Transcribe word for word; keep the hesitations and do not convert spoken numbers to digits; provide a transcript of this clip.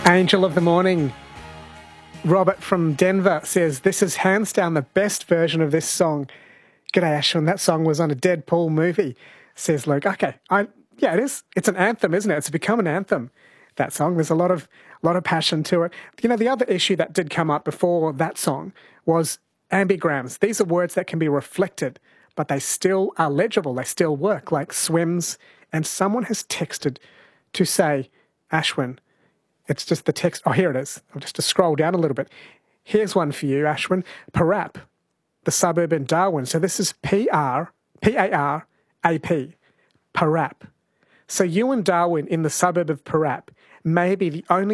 Angel of the Morning. Robert from Denver says, this is hands down the best version of this song. G'day, Ashwin. That song was on a Deadpool movie, says Luke. Okay, I, yeah, it is. It's an anthem, isn't it? It's become an anthem, that song. There's a lot of, a lot of passion to it. You know, the other issue that did come up before that song was ambigrams. These are words that can be reflected, but they still are legible. They still work, like swims. And someone has texted to say, Ashwin, it's just the text. Oh, here it is. I'll just to scroll down a little bit. Here's one for you, Ashwin. Parap, the suburb in Darwin. So this is P R, P A R A P, Parap. So you and Darwin in the suburb of Parap may be the only